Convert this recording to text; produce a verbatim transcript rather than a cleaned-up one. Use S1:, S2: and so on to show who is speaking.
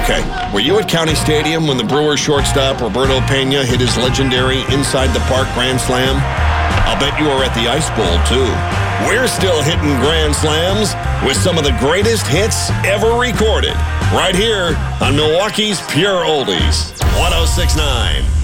S1: Okay, were you at County Stadium when the Brewers shortstop Roberto Pena hit his legendary Inside the Park Grand Slam? I'll bet you were at the Ice Bowl, too. We're still hitting Grand Slams with some of the greatest hits ever recorded, right here on Milwaukee's Pure Oldies, one oh six point nine.